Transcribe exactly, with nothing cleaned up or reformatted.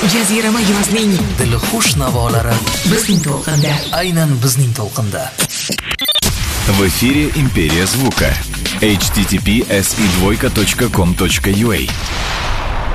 Jazirama yozning dilxush navolari bizning to'lqinda. aynan bizning to'lqinda. В эфире «Империя звука». эйч ти ти пи эс и двойка точка ком точка ю а.